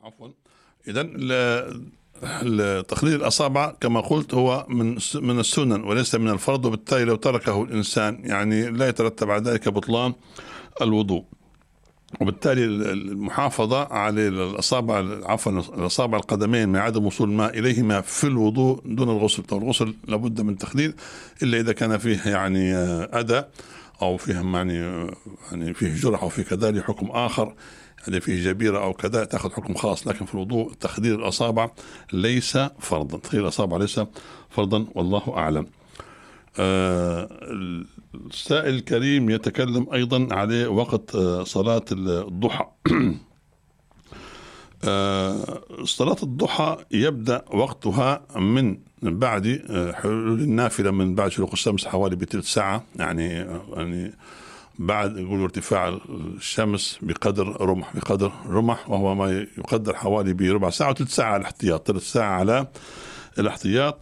عفوا. إذن تقليد الأصابع كما قلت هو من السنن وليس من الفرض، وبالتالي لو تركه الإنسان يعني لا يترتب على ذلك بطلان الوضوء. وبالتالي المحافظة على الأصابع القدمين من عدم وصول الماء إليهما في الوضوء دون الغسل. طبعا الغسل لابد من تخليل إلا إذا كان فيه يعني أذى أو فيه يعني فيه جرح أو فيه كذلك حكم آخر، يعني فيه جبيرة أو كذا تأخذ حكم خاص. لكن في الوضوء تخدير الأصابع ليس فرضا، تخدير الأصابع ليس فرضا والله أعلم. السائل الكريم يتكلم أيضا على وقت صلاة الضحى. صلاة الضحى يبدأ وقتها من بعد حلول النافلة، من بعد شروق الشمس حوالي بثلث ساعة، يعني بعد يقولوا ارتفاع الشمس بقدر رمح، وهو ما يقدر حوالي بربع ساعة وثلث ساعة على الاحتياط، ثلث ساعة على الاحتياط.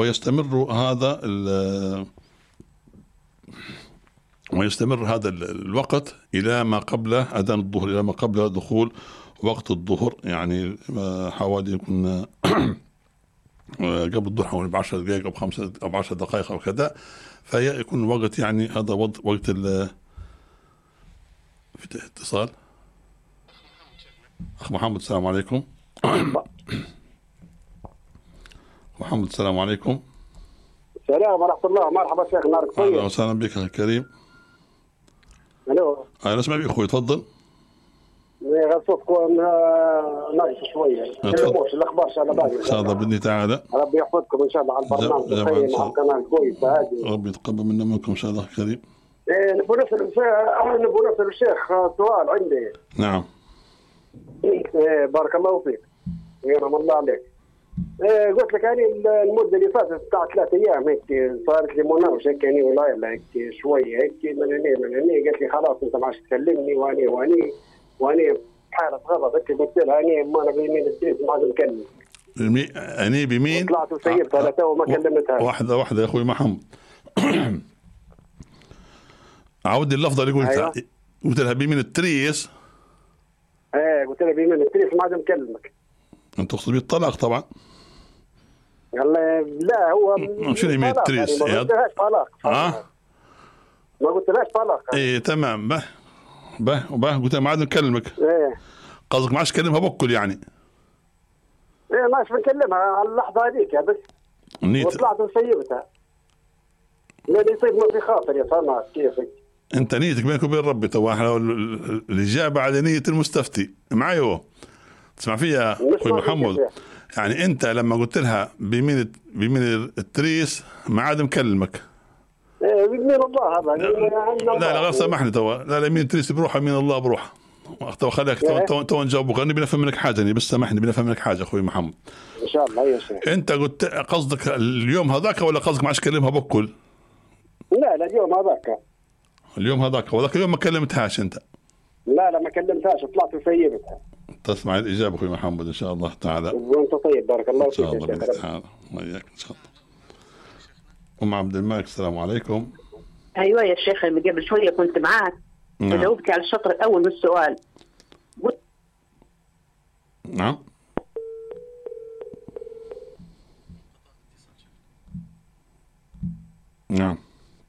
ويستمر هذا الوقت إلى ما قبل أذان الظهر، إلى ما قبل دخول وقت الظهر، يعني حوالي يكون قبل الظهر حوالي ب10 دقائق أو 5 أو 10 دقائق أو كذا، فيكون وقت يعني هذا وقت في اتصال. أخ محمد السلام عليكم. محمد السلام عليكم. السلام ورحمة الله. مرحبا شيخ، نهارك طيب. أهلا وسهلا بك أخي الكريم. الو. أنا أسمع بك أخوي، تفضل. صوتكم ناقص شوية. الأخبار إن شاء الله باقي. إن شاء الله بإذن تعالى. ربي يحفظكم إن شاء الله على البرنامج الخير مع القناة الكويسة هذه. ربي يتقبل منا ومنكم إن شاء الله الكريم. نبغى نسأل الشيخ سؤال عندي. نعم. بارك الله فيك. يرحم الله عليك. قلت لك يعني المدة اللي فاتت بتاع 3 أيام هيك صارت لي مناوشة هيك يعني ولا هيك شوية هيك من هني قالت لي خلاص أنت ما عادش تكلمني وأني حالة غضب هيك قلت لها أني ما أنا بيمين الدريس ما عاد نكلم. أني بيمين؟ طلعت وسيبتها لا تو ما كلمتها. واحدة يا أخوي محمد. عودي اللفظة اللي قلتها. أيوة. قلت لها بيمين التريس. قلت لها بيمين التريس ما عاد نكلمك. أنت تقصد بالطلاق طبعا. لا هو شنو يمين التريس؟ يعني ما قلتلهاش طلاق. ما قلتلهاش طلاق. إيه تمام. به قلت لها ما عاد نكلمك. قصدك ما عادش تكلمها بكل يعني. ما عادش بنكلمها على اللحظة هذيك يا بس. وطلعت وسيبتها. لأن يصير ما في خاطر يا صنع كيفك. أنت نيتك بينك وبين ربي تو الإجابة على نية المستفتي معي هو. تسمع فيها أخوي محمد. يعني أنت لما قلت لها بيمين التريس ما عاد مكلمك. بيمين الله هذا. لا غير سامحني تو. لا يمين التريس بروحه يمين الله بروحه. تو خليك تو نجاوبك. أنا بنفهم منك حاجة، يعني بس سامحني بنفهم منك حاجة أخوي محمد. إن شاء الله يا شيخ. أنت قلت قصدك اليوم هذاك ولا قصدك ما عادش تكلمها بكل؟ لا اليوم هذاك. اليوم هذاك وذاك اليوم ما كلمتهاش أنت؟ لا ما كلمتهاش طلعت وسيبتها. تسمع الإجابة أخوي محمد إن شاء الله تعالى. وأنت طيب بارك الله فيك. إن شاء الله بإذن تعالى. وإياك إن شاء الله. عبد الملك السلام عليكم. أيوة يا شيخ، من قبل شوية كنت معاك. نعم. جاوبت على الشطر الأول من السؤال. نعم. نعم.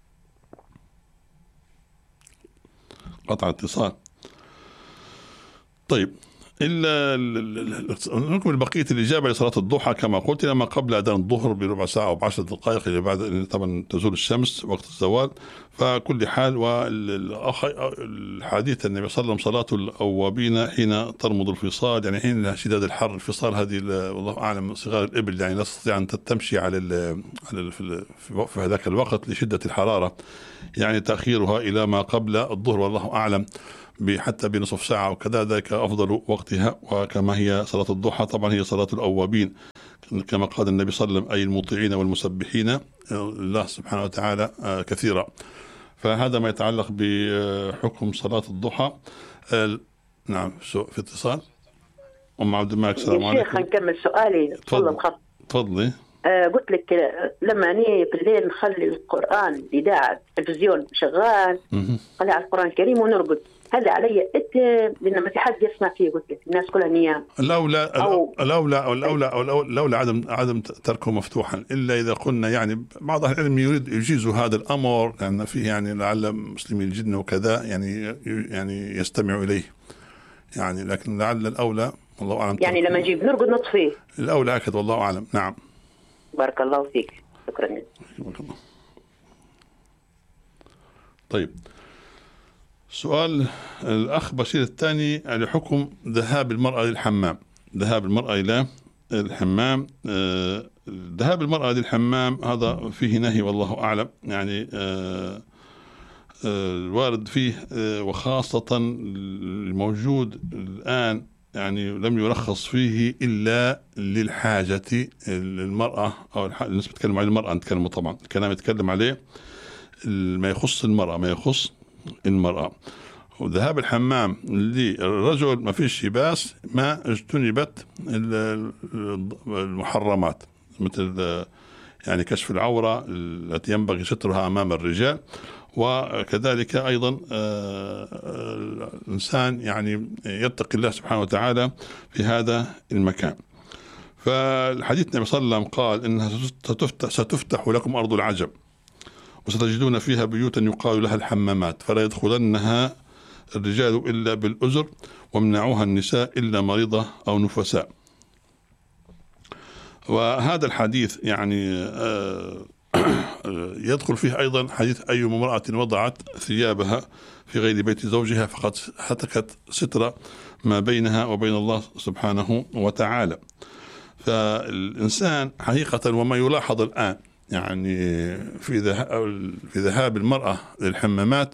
قطع اتصال. طيب نكمل بقية الإجابة لصلاة الضحى كما قلت لما قبل أذان الظهر بربع ساعة أو ب10 دقائق إلى بعد طبعا تزول الشمس وقت الزوال. فكل حال والحديث النبي صلى الله عليه وسلم صلاة الأوابين حين ترمض الفصال، يعني حين شداد الحر. الفصال هذه والله أعلم صغار الإبل، يعني لا تستطيع أن تمشي في هذاك الوقت لشدة الحرارة، يعني تأخيرها إلى ما قبل الظهر والله أعلم حتى بنصف ساعة وكذا، ذلك أفضل وقتها. وكما هي صلاة الضحى طبعا هي صلاة الأوابين كما قال النبي صلى الله عليه وسلم، أي المطيعين والمسبحين الله سبحانه وتعالى كثيرا. فهذا ما يتعلق بحكم صلاة الضحى. نعم في اتصال. عبد الملك السلام عليكم. شيخ نكمل سؤالي. تفضلي. قلت لك لما أني بالليل نخلي القرآن إذاعة التلفزيون شغال، نخلي على القرآن الكريم ونرقد. هذا علي انت لان ما في حد يسمع فيه. قلت لك الناس كلها نيام. الأولى عدم تركه مفتوحا، إلا إذا قلنا يعني بعض أهل العلم يريد يجيز هذا الأمر لأن فيه يعني لعل مسلمي الجن وكذا يعني يستمع إليه يعني، لكن لعل الأولى والله أعلم يعني لما نجيب نرقد نطفيه الأولى أكد والله أعلم. نعم. بارك الله فيك. شكرا. طيب، سؤال الأخ بشير الثاني على حكم ذهاب المرأة للحمام. ذهاب المرأة إلى الحمام، ذهاب المرأة للحمام هذا فيه نهي والله أعلم، يعني الوارد فيه وخاصة الموجود الآن يعني لم يرخص فيه إلا للحاجة المرأة، أو الناس بتكلم عن المرأة، نتكلم طبعا الكلام يتكلم عليه ما يخص المرأة، ما يخص المرأة. وذهاب الحمام للرجل ما فيش باس ما اجتنبت المحرمات، مثل يعني كشف العورة التي ينبغي سترها أمام الرجال، وكذلك أيضا الإنسان يعني يتقي الله سبحانه وتعالى في هذا المكان. فالحديث النبي صلى الله عليه وسلم قال إنها ستفتح لكم أرض العجب وستجدون فيها بيوتا يقال لها الحمامات فلا يدخلنها الرجال إلا بالأزر ومنعوها النساء إلا مريضة أو نفساء. وهذا الحديث يعني يدخل فيه أيضا حديث أي امرأة وضعت ثيابها في غير بيت زوجها فقد هتكت ستر ما بينها وبين الله سبحانه وتعالى. فالإنسان حقيقة وما يلاحظ الآن يعني في ذهاب المرأة للحمامات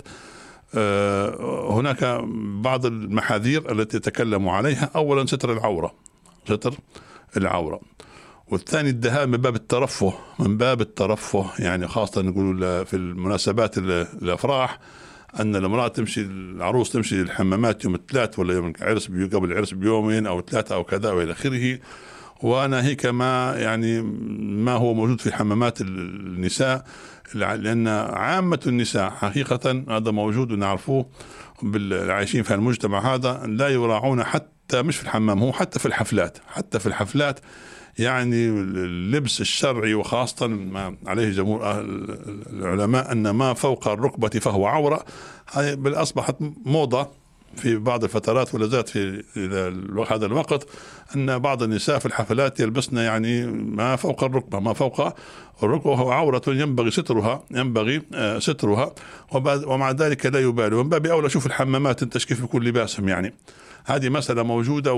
هناك بعض المحاذير التي تكلموا عليها. أولا ستر العورة، والثاني الذهاب من باب الترفه، يعني خاصة نقول في المناسبات الأفراح أن المرأة العروس تمشي للحمامات يوم الثلاث ولا يوم العرس قبل العرس بيومين أو ثلاثة أو كذا وإلى آخره. وناهيك ما هو موجود في حمامات النساء، لأن عامة النساء حقيقة هذا موجود ونعرفوه بالعايشين في المجتمع هذا لا يراعون حتى مش في الحمام، هو حتى في الحفلات يعني اللبس الشرعي، وخاصة ما عليه جمهور العلماء أن ما فوق الركبة فهو عورة. هذه أصبحت موضة في بعض الفترات ولا زالت في هذا الوقت أن بعض النساء في الحفلات يلبسن يعني ما فوق الركبة وهو عورة ينبغي سترها ومع ذلك لا يبالي. ومن باب أولى شوف الحمامات انت كيف يكون لباسهم، يعني هذه مسألة موجودة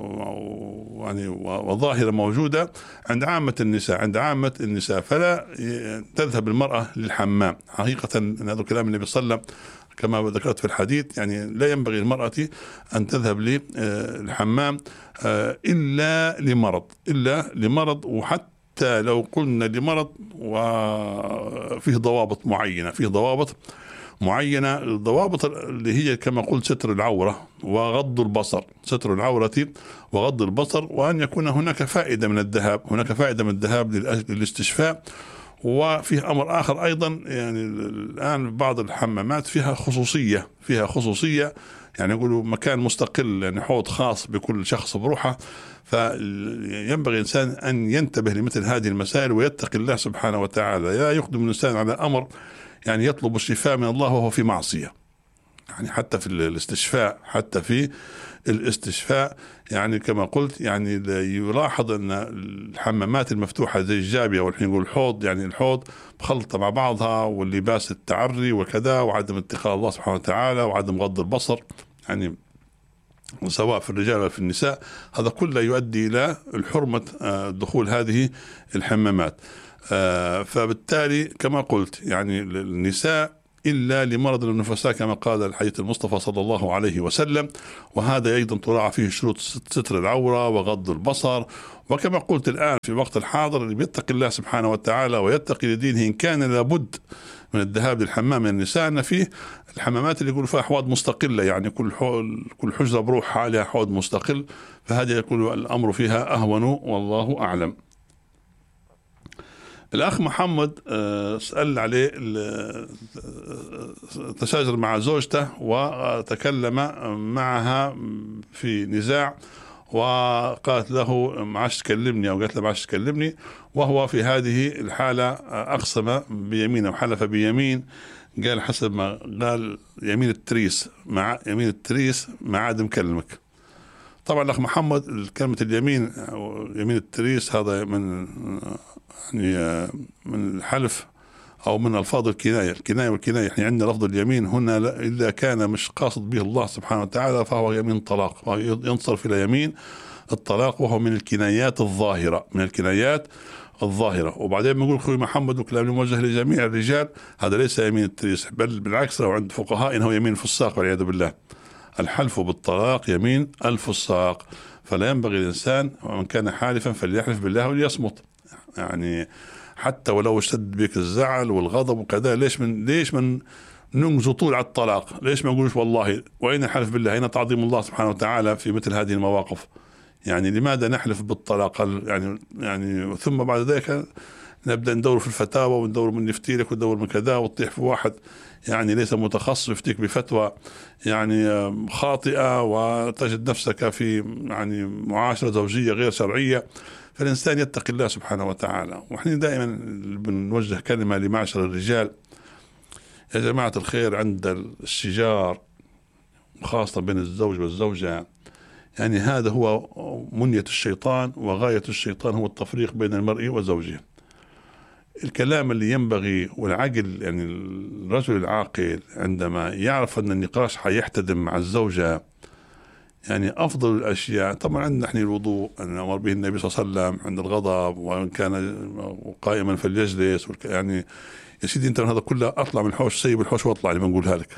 وظاهرة موجودة عند عامة النساء فلا تذهب المرأة للحمام. حقيقة هذا الكلام النبي صلى الله عليه وسلم كما ذكرت في الحديث، يعني لا ينبغي المرأة أن تذهب للحمام إلا لمرض، وحتى لو قلنا لمرض وفيه ضوابط معينة، الضوابط اللي هي كما قلت ستر العورة وغض البصر، وأن يكون هناك فائدة من الذهاب للاستشفاء. وفيه أمر آخر أيضا، يعني الآن بعض الحمامات فيها خصوصية يعني يقولوا مكان مستقل، يعني حوض خاص بكل شخص بروحه. فينبغي الإنسان أن ينتبه لمثل هذه المسائل ويتقي الله سبحانه وتعالى. لا يقدم الإنسان على أمر يعني يطلب الشفاء من الله وهو في معصية، يعني حتى في الاستشفاء يعني كما قلت يعني يلاحظ أن الحمامات المفتوحة زي الجابية والحين يقول الحوض، يعني الحوض مخلطة مع بعضها، واللباس التعري وكذا، وعدم اتقاء الله سبحانه وتعالى، وعدم غض البصر يعني سواء في الرجال وفي النساء. هذا كله يؤدي إلى الحرمة دخول هذه الحمامات. فبالتالي كما قلت يعني النساء إلا لمرض النفساء كما قال الحديث المصطفى صلى الله عليه وسلم. وهذا أيضا تراعى فيه شروط ستر العورة وغض البصر. وكما قلت الآن في وقت الحاضر اللي بيتقي الله سبحانه وتعالى ويتقي لدينه إن كان لابد من الذهاب للحمام من النساء، أن فيه الحمامات اللي يقولوا فيها حوض مستقلة، يعني كل حجرة بروحها عليها حوض مستقل، فهذا يكون الأمر فيها أهون والله أعلم. الأخ محمد سأل عليه تشاجر مع زوجته وتكلم معها في نزاع، وقالت له ما عادش تكلمني، أو قالت له ما عادش تكلمني، وهو في هذه الحالة أقسم بيمين أو حلف بيمين، قال حسب ما قال يمين التريس، مع يمين التريس ما عاد مكلمك. طبعا الأخ محمد كلمة اليمين أو يمين التريس هذا من يعني من الحلف أو من ألفاظ الكناية والكناية. يعني عندنا لفظ اليمين هنا إذا كان مش قاصد به الله سبحانه وتعالى فهو يمين طلاق، وهو ينصرف إلى يمين الطلاق، وهو من الكنايات الظاهرة، من الكنايات الظاهرة. وبعدين بنقول أخوي محمد وكلام موجه لجميع الرجال، هذا ليس يمين التريس، بل بالعكس لو عند فقهاء إنه يمين الفساق والعياذ بالله. الحلف بالطلاق يمين الفساق، فلا ينبغي الإنسان ومن كان حالفا فليحلف بالله وليصمت. يعني حتى ولو اشتد بك الزعل والغضب وكذا، ليش من ننجز طول على الطلاق؟ ليش ما نقولش والله؟ وأين الحلف بالله؟ أين تعظيم الله سبحانه وتعالى في مثل هذه المواقف؟ يعني لماذا نحلف بالطلاق؟ يعني ثم بعد ذلك نبدأ ندور في الفتاوى وندور من يفتي لك وندور من كذا، وتطيح في واحد يعني ليس متخصص يفتيك بفتوى يعني خاطئة، وتجد نفسك في يعني معاشرة زوجية غير شرعية. فالإنسان يتقي الله سبحانه وتعالى. ونحن دائما بنوجه كلمة لمعشر الرجال: يا جماعة الخير، عند الشجار خاصة بين الزوج والزوجة، يعني هذا هو منية الشيطان، وغاية الشيطان هو التفريق بين المرء وزوجه. الكلام اللي ينبغي والعقل، يعني الرجل العاقل عندما يعرف أن النقاش حيحتدم مع الزوجة، يعني أفضل الأشياء طبعا عندنا نحن الوضوء أن أمر به النبي صلى الله عليه وسلم عند الغضب، وإن كان قائما فليجلس، يعني يا سيدي أنت من هذا كله أطلع من الحوش، سيب الحوش واطلع اللي بنقولها لك.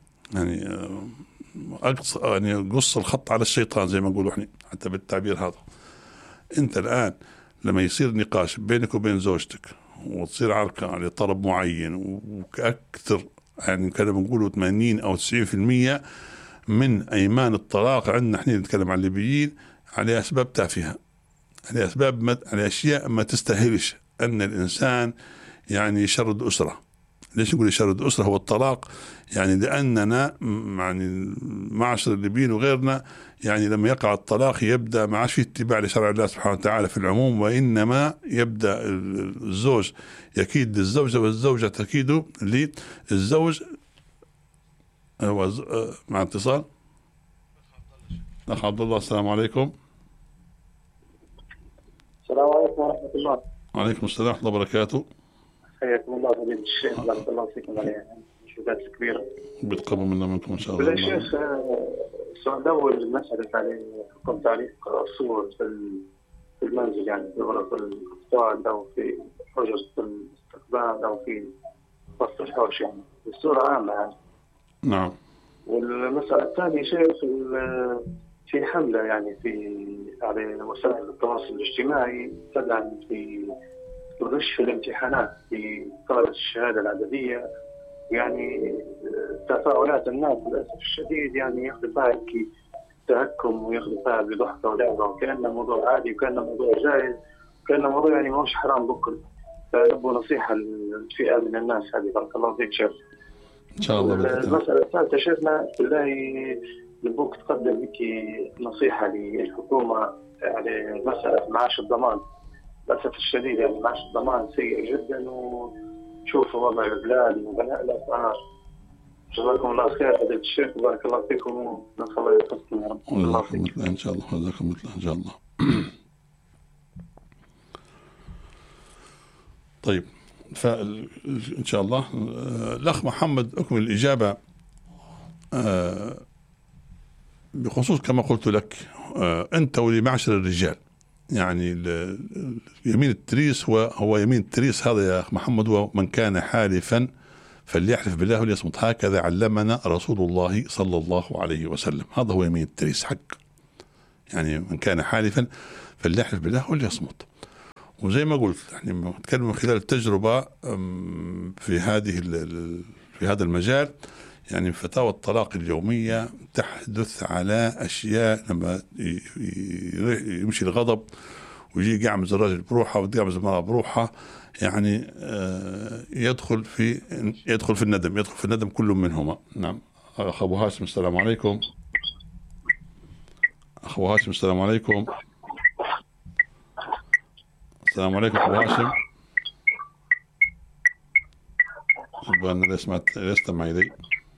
يعني قص الخط على الشيطان زي ما نقولوا احنا حتى بالتعبير هذا. أنت الآن لما يصير نقاش بينك وبين زوجتك وتصير عركة على طلب معين، وأكثر يعني كنا بنقولوا 80 أو 90% من أيمان الطلاق عندنا احنا نتكلم عن الليبيين على أسباب تافهة، على أسباب على أشياء ما تستاهلش أن الإنسان يعني يشرد أسرة. ليش نقول يشرد أسرة هو الطلاق؟ يعني لأننا يعني معشر الليبيين وغيرنا، يعني لما يقع الطلاق يبدأ ما عادش في اتباع لشرع الله سبحانه وتعالى في العموم، وإنما يبدأ الزوج يكيد للزوجة والزوجة تكيد للزوج. مع اتصال أخ عبد الله، السلام عليكم. السلام عليكم ورحمة الله. وعليكم السلام ورحمة الله وبركاته. حياكم الله فضيلة الشيخ، بارك الله فيكم على المجهودات الكبيرة. بتقبل منا منكم إن شاء الله. يا شيخ، السؤال الأول مسألة على حكم تعليق الصور في المنزل، يعني في غرف الأطفال أو في حجرة الاستقبال أو في وسط الحوش، يعني بصورة عامة يعني. نعم. والمسألة الثانية شيخ، في حملة يعني على وسائل التواصل الاجتماعي تدعم في الغش في الامتحانات في طلبة الشهادة العددية، يعني تفاعلات الناس للأسف الشديد يعني ياخذ فيها تهكم وياخذ فيها بضحكة ولعبة، وكأنه موضوع عادي وكأنه موضوع جائز وكأنه موضوع يعني ما هوش حرام بكل. فنبغى نصيحة للفئة من الناس هذه. بارك الله فيك شيخ. إن شاء الله. المسألة الثالثة شيخنا بالله نبغوك تقدم لك نصيحة للحكومة على مسألة معاش الضمان. للأسف الشديد يعني معاش الضمان سيء جدا، وشوفوا وضع البلاد وبناء الأسعار. جزاكم الله خير فضيلة الشيخ، وبارك الله فيكم، ونسأل الله يحفظكم يا رب. الله فيك إن شاء الله. جزاكم الله إن شاء الله. طيب، فإن شاء الله الأخ محمد أكمل الإجابة بخصوص كما قلت لك أنت ولمعشر الرجال، يعني يمين التريس هو يمين التريس هذا يا أخ محمد، ومن كان حالفا فليحلف بالله وليصمت، هكذا علمنا رسول الله صلى الله عليه وسلم. هذا هو يمين التريس حق، يعني من كان حالفا فليحلف بالله وليصمت. وزي ما قلت يعني نتكلم من خلال التجربة في هذا المجال، يعني فتاوى الطلاق اليومية تحدث على أشياء لما يمشي الغضب ويجي يقعمز الرجل بروحه وتقعمز المرأة بروحها، يعني يدخل في الندم كل منهما. نعم. أخ أبو هاشم السلام عليكم. أخ أبو هاشم السلام عليكم. السلام عليكم أبو هاشم. أنا استمع إلي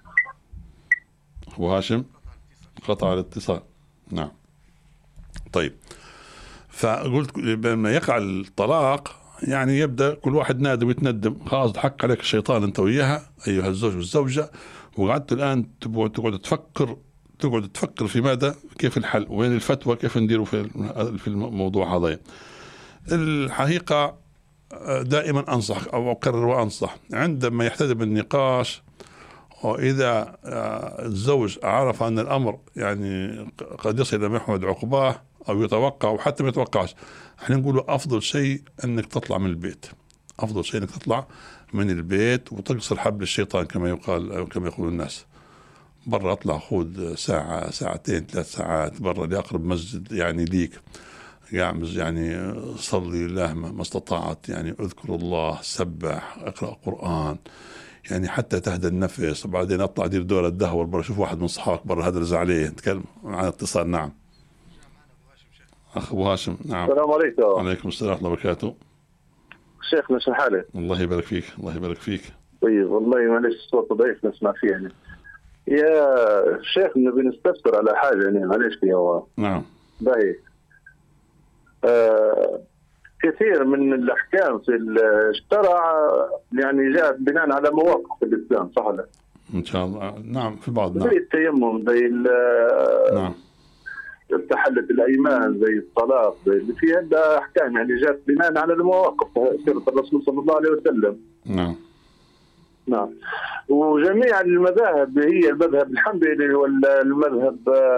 أبو هاشم، قطع الاتصال. نعم. طيب، فقلت لما يقع الطلاق يعني يبدأ كل واحد نادم ويتندم، خلاص حق عليك الشيطان أنت وياها أيها الزوج والزوجة، وقعدت الآن تقعد تفكر في ماذا، كيف الحل، وين الفتوى، كيف نديروا في الموضوع هذا. الحقيقة دائما أنصح أو أكرر وأنصح عندما يحتدم النقاش، وإذا الزوج عرف أن الأمر يعني قد يصل إلى محمد عقباه أو يتوقع أو حتى ما يتوقعش، احنا نقول أفضل شيء أنك تطلع من البيت. أفضل شيء أنك تطلع من البيت وتقصر حبل الشيطان كما يقول الناس. برا أطلع خذ ساعة، ساعتين، 3 ساعات برا لأقرب مسجد يعني ليك، قاعمز يعني صلي الله ما استطعت، يعني اذكر الله، سبح، اقرأ قرآن، يعني حتى تهدى النفس. وبعدين اطلع دير دورة الدهور برا، شوف واحد من صحابك برا هدرز عليه، نتكلم عن اتصال. نعم. أخ أبو هاشم. نعم. السلام عليكم. وعليكم السلام ورحمة الله وبركاته. شيخنا شو حالك؟ الله يبارك فيك. الله يبارك فيك. طيب والله معلش الصوت ضعيف نسمع فيه يعني. يا شيخ نبي نستفسر على حاجة يعني معلش فيها. نعم. باهي. كثير من الأحكام في الشرع يعني جاءت بناء على مواقف في الإسلام، صح ولا؟ إن شاء الله. نعم في بعض. نعم. زي التيمم، زي نعم. تحلة الأيمان، زي الطلاق، زي اللي في عندها أحكام يعني جاءت بناء على المواقف سيرة الرسول صلى الله عليه وسلم. نعم. نعم. وجميع المذاهب هي المذهب الحنبلي ولا المذهب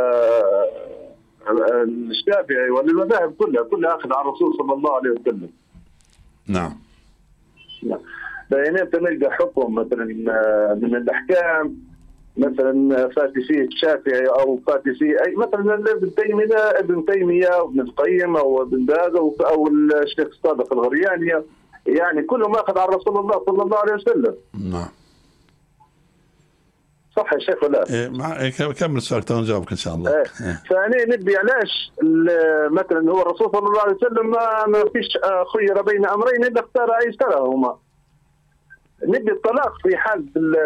الشافعي ولا المذاهب كلها أخذ على الرسول صلى الله عليه وسلم. نعم. نعم. يعني أنت نلقى حكم مثلا من الأحكام مثلا فاتي فيه الشافعي أو فاتي فيه أي مثلا ابن تيمية وابن القيم أو ابن باز أو الشيخ الصادق الغرياني، يعني كلهم أخذ على رسول الله صلى الله عليه وسلم. نعم. صح يا شيخ ولا؟ كمل سؤالك نجاوبك إن شاء الله. فأنا نبي علاش مثلا هو الرسول صلى الله عليه وسلم ما فيش خير بين أمرين إلا اختار أيسرهما. نبي الطلاق في حال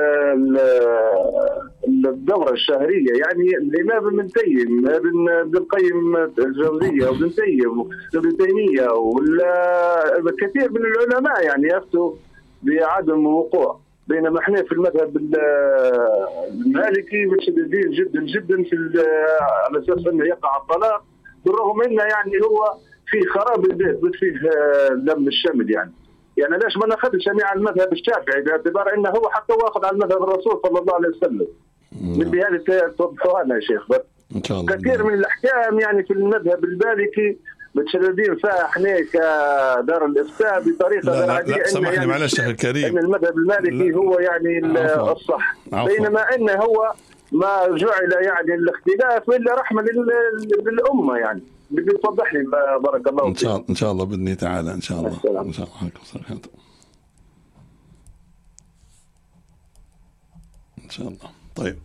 الدورة الشهرية، يعني الإمام ابن تيم، ابن القيم الجوزية وابن تيم وابن تيمية والكثير من العلماء يعني يفتوا بعدم وقوع، بينما احنا في المذهب المالكي متشددين جدا جدا على اساس انه يقع الطلاق، بالرغم انه يعني هو في خراب البيت بس فيه لم الشمل يعني ليش ما ناخذش جميع المذهب الشافعي باعتبار انه هو حتى واخذ على المذهب الرسول صلى الله عليه وسلم. نبي هذه توضحوها لنا يا شيخ. بس ان شاء الله. كثير من الاحكام يعني في المذهب المالكي متشددين فيها احنا كدار الافتاء بطريقه غير عاديه. لا سامحني يعني معلش يا الكريم، ان المذهب المالكي هو يعني الصح، بينما انه هو ما جعل يعني الاختلاف الا رحمه للامه يعني. بدي توضح لي بارك الله فيك. ان شاء الله باذن تعالى ان شاء الله. السلام. ان شاء الله. ان شاء الله. طيب،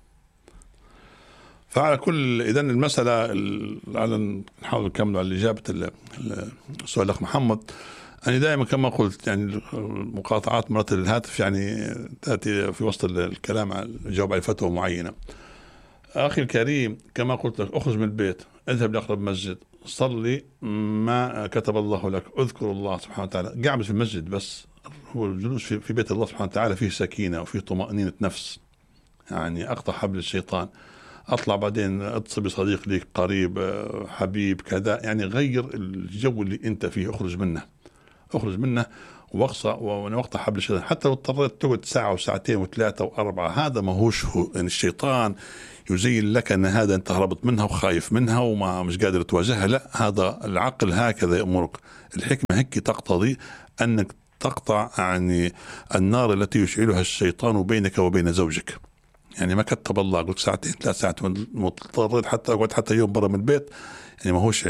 فعلى كل إذن المسألة على نحاول نكمل على إجابة السؤال الأخ محمد. أنا دائما كما قلت يعني مقاطعات مرات الهاتف يعني تأتي في وسط الكلام على الجواب على فتوى معينة. أخي الكريم كما قلت لك، أخرج من البيت، اذهب لأقرب مسجد، صلي ما كتب الله لك، اذكر الله سبحانه وتعالى. قاعد في المسجد بس هو الجلوس في بيت الله سبحانه وتعالى فيه سكينة وفيه طمأنينة نفس، يعني أقطع حبل الشيطان. أطلع بعدين أتصل بصديق ليك قريب حبيب كذا، يعني غير الجو اللي أنت فيه، أخرج منه وقطع حبل الشيطان. حتى لو اضطريت تقعد ساعة وساعتين وثلاثة وأربعة، هذا ما هوش هو يعني الشيطان يزين لك أن هذا أنت هربت منها وخايف منها وما مش قادر تواجهها. لا، هذا العقل هكذا يأمرك. الحكمة هيك تقتضي أنك تقطع يعني النار التي يشعلها الشيطان بينك وبين زوجك. يعني ما كتب الله قلت ساعتين 3 ساعات، مضطريت حتى أقعد حتى يوم برا من البيت، يعني ما هوش عيب.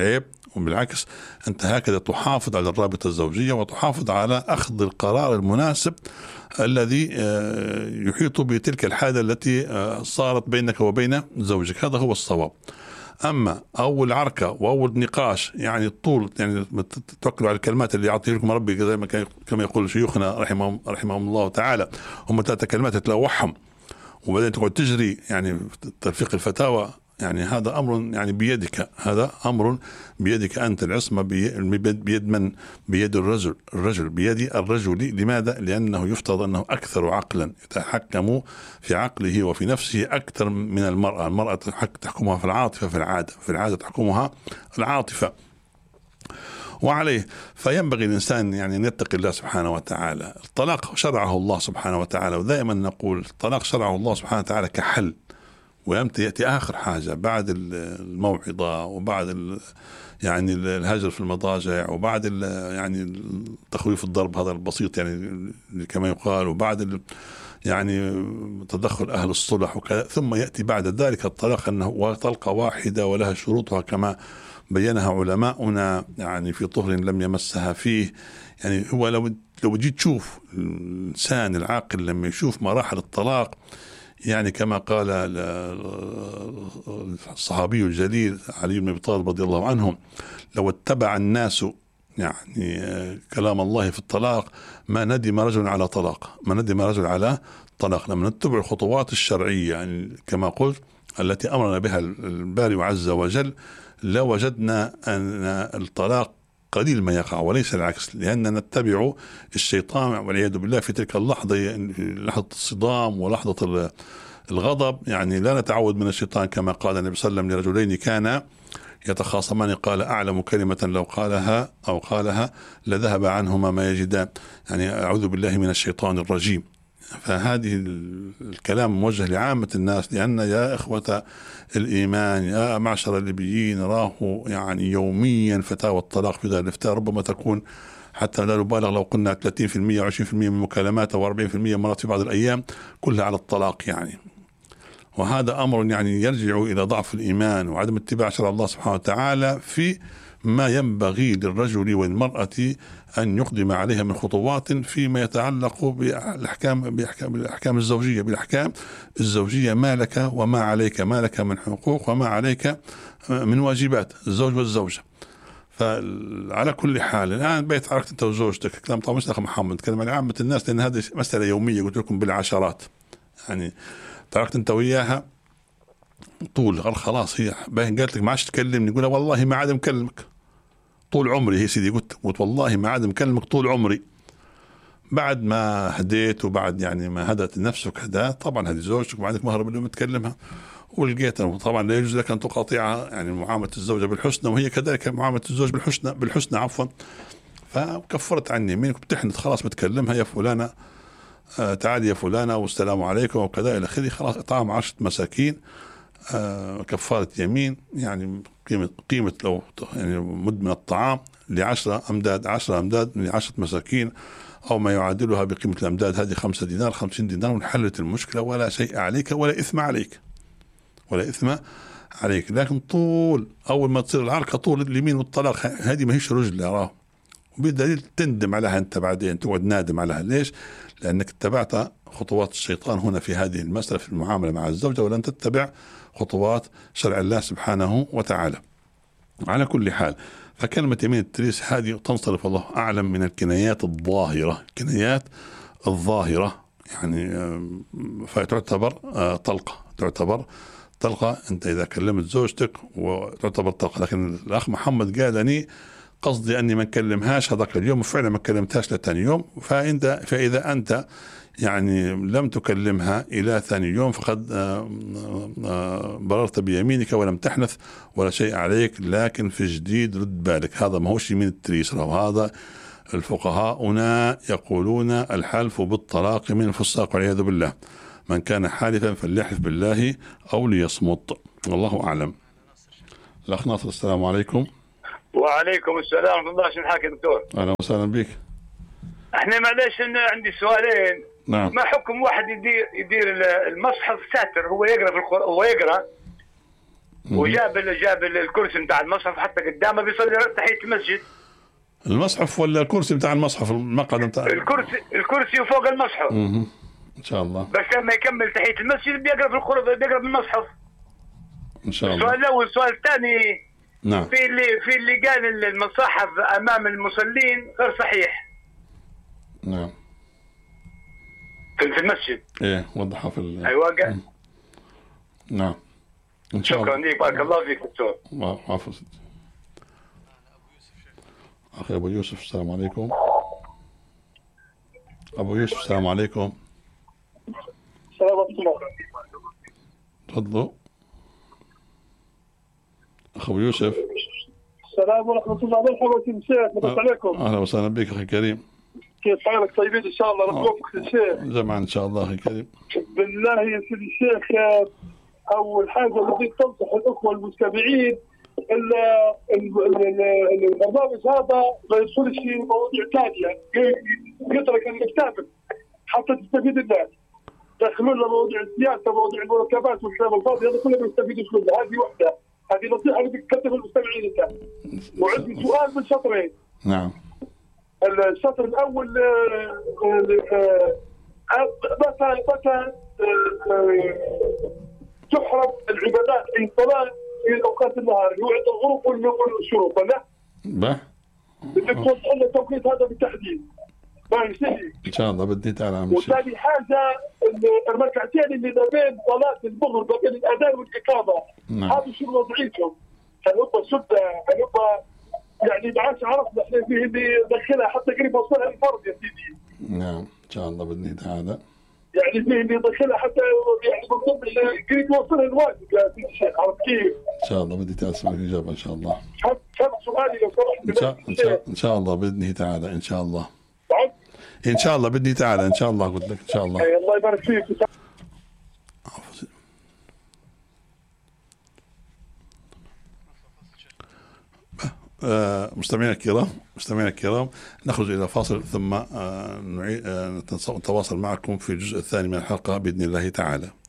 وبالعكس أنت هكذا تحافظ على الرابطة الزوجية وتحافظ على أخذ القرار المناسب الذي يحيط بتلك الحالة التي صارت بينك وبين زوجك. هذا هو الصواب. أما أول عركة وأول نقاش يعني طول يعني توكلوا على الكلمات اللي يعطيه لكم ربي زي ما كما يقول شيوخنا رحمهم الله تعالى، هم 3 كلمات تتلوحهم وبعدين تقعد تجري يعني تلفيق الفتاوى. يعني هذا أمر يعني بيدك، هذا أمر بيدك أنت. العصمة بيد من؟ بيد الرجل بيد الرجل. لماذا؟ لأنه يفترض أنه أكثر عقلا، يتحكم في عقله وفي نفسه أكثر من المرأة. المرأة تحكمها في العاطفة، في العادة تحكمها العاطفة. وعليه فينبغي الإنسان يعني أن يتقي الله سبحانه وتعالى. الطلاق شرعه الله سبحانه وتعالى، ودائما نقول الطلاق شرعه الله سبحانه وتعالى كحل، ويمتى يأتي آخر حاجة بعد الموعظة وبعد يعني الهجر في المضاجع وبعد يعني تخويف الضرب هذا البسيط يعني كما يقال، وبعد يعني تدخل أهل الصلح وكذا، ثم يأتي بعد ذلك الطلاق أنه طلقة واحدة ولها شروطها كما بينها علماؤنا يعني في طهر لم يمسها فيه. يعني هو لو جيت تشوف الإنسان العاقل لما يشوف مراحل الطلاق، يعني كما قال الصحابي الجليل علي بن أبي طالب رضي الله عنه: لو اتبع الناس يعني كلام الله في الطلاق ما ندم رجل على طلاق، ما ندم رجل على طلاق. لما نتبع الخطوات الشرعية يعني كما قلت التي أمرنا بها الباري عز وجل، لوجدنا أن الطلاق قليل ما يقع وليس العكس، لأننا نتبع الشيطان والعياذ بالله في تلك اللحظة، لحظة الصدام ولحظة الغضب. يعني لا نتعود من الشيطان كما قال النبي صلى الله عليه وسلم لرجلين كانا يتخاصمان قال: أعلم كلمة لو قالها أو قالها لذهب عنهما ما يجدان. يعني أعوذ بالله من الشيطان الرجيم. فهذه الكلام موجه لعامة الناس، لأن يا إخوة الإيمان يا معشر الليبيين راه يعني يوميا فتاوى الطلاق في دار الإفتاء ربما تكون حتى لا نبالغ لو قلنا 30% و 20% من المكالمات أو 40% مرات في بعض الأيام كلها على الطلاق يعني. وهذا أمر يعني يرجع إلى ضعف الإيمان وعدم اتباع شرع الله سبحانه وتعالى في ما ينبغي للرجل والمرأة أن يقدم عليها من خطوات فيما يتعلق بالأحكام الزوجية. بالأحكام الزوجية ما لك وما عليك، ما لك من حقوق وما عليك من واجبات الزوج والزوجة. فعلى كل حال الآن بيت عركت أنت وزوجتك، كلام طبعا مش أخ محمد، نتكلم عن عامة الناس لأن هذه مسألة يومية قلت لكم بالعشرات. يعني تعركت أنت وياها طول خلاص هي قالت لك ما عادش تكلمني، يقول والله ما عاد مكلمك طول عمري. هي سيدي قلت والله ما عاد مكلمك طول عمري. بعد ما هديت وبعد يعني ما هدت نفسك هدا، طبعا هذه زوجتك وعندك مهرب اليوم تكلمها ولقيتها، طبعا لا يجوز لك أن تقاطعها. يعني معاملة الزوجة بالحسنى وهي كذلك معاملة الزوج بالحسنى عفوا. فكفرت عني يمينك بتحنت خلاص بتكلمها: يا فلانة تعالي يا فلانة والسلام عليكم وكذا إلى آخره. خلاص إطعام 10 مساكين كفارة يمين، يعني قيمة لو يعني مد من الطعام ل10 أمداد، 10 أمداد ل10 مساكين أو ما يعادلها بقيمة الأمداد هذه 5 دينار 50 دينار، ونحلت المشكلة ولا شيء عليك ولا إثم عليك، ولا إثم عليك. لكن طول أول ما تصير العركة طول اليمين والطلاق هذه ما هيش رجل أراه، وبالدليل تندم عليها أنت بعدين، تقعد نادم عليها. ليش؟ لأنك اتبعت خطوات الشيطان هنا في هذه المسألة في المعاملة مع الزوجة، ولن تتبع خطوات شرع الله سبحانه وتعالى. على كل حال فكلمة يمين التريس هذه تنصرف الله أعلم من الكنايات الظاهرة، الكنايات الظاهرة يعني فتعتبر طلقة، تعتبر طلقة أنت إذا كلمت زوجتك وتعتبر طلقة. لكن الأخ محمد قالني قصدي أني ما نكلمهاش هذاك اليوم وفعلا ما كلمتهاش لثاني يوم. فإذا أنت يعني لم تكلمها إلى ثاني يوم فقد بررت بيمينك ولم تحنث ولا شيء عليك. لكن في جديد رد بالك، هذا ما هوش يمين التريس، وهذا الفقهاء هنا يقولون الحلف بالطلاق من الفساق والعياذ بالله. من كان حالفا فليحلف بالله أو ليصمت، والله أعلم. الأخ ناصر السلام عليكم. وعليكم السلام ورحمة الله. شو الحال يا دكتور؟ أهلا وسهلا بك. احنا معلش عندي سؤالين. نعم. ما حكم واحد يدير المصحف ساتر، هو يقرأ في القرآن، هو يقرأ وجاب الكرسي بتاع المصحف حتى قدامه بيصلي تحية المسجد. المصحف ولا الكرسي بتاع المصحف، المقعد بتاع الكرسي وفوق المصحف. ان شاء الله. بس لما يكمل تحية المسجد بيقرا في القرآن، بيقرا بالمصحف ان شاء الله. السؤال الاول. السؤال الثاني، نعم، في اللي قال المصاحف امام المصلين غير صحيح. نعم، في المسجد. ايه وضحها في ايوه. نعم ان شاء الله. شكرا لك، بارك الله فيك دكتور. الله حافظ. اخي ابو يوسف السلام عليكم. ابو يوسف السلام عليكم. السلام عليكم. تفضلوا اخ ابو يوسف. السلام ورحمة الله. مرحبا سيدي الشيخ، مرحبا عليكم. اهلا وسهلا بك اخي كريم. كيف حالك؟ طيبين ان شاء الله. ربي يوفقك الشيخ. جمعا ان شاء الله اخي كريم. بالله يا سيدي الشيخ، اول حاجه بدي تنصح الاخوه المستمعين البرنامج هذا ما يدخلش في مواضيع ثانيه، يترك الكتاب حتى تستفيد الناس. دخلوا لنا مواضيع السياسه، مواضيع المركبات والكلام الفاضي هذا كله ما يستفيدوش منه. هذه وحده، هذه نصيحه اللي بتقدم المستمعين انت. وعندي سؤال من شطرين. نعم. الشطر الاول، متى تحرم العبادات في الصلاه في اوقات النهار، اللي هو عند الغروب والشروق، ولا؟ به بدك توضح لنا التوقيت هذا بالتحديد. باهي سيدي. ان شاء الله بدي تعال عم الشيخ. وثاني حاجه، الركعتين اللي ما بين صلاه الظهر، ما بين الاذان والاقامه، نعم. هذا شو وضعيتهم؟ هنبقى سده، هنبقى يعني ما عادش عرفنا احنا فيه اللي يدخلها حتى قريب وصلها الفرض يا سيدي. نعم ان شاء الله باذن تعالى. يعني فيه اللي يدخلها حتى يعني بالضبط قريب وصلها الواجب يا سيدي الشيخ، عرفت كيف؟ ان شاء الله بدي اسمع الاجابه ان شاء الله. هذا سؤالي لو سمحت. ان شاء الله باذن تعالى ان شاء الله. ان شاء الله باذن تعالى ان شاء الله قلت لك ان شاء الله. أي الله يبارك فيك. مستمعينا الكرام نخرج إلى فاصل ثم نتواصل معكم في الجزء الثاني من الحلقة بإذن الله تعالى.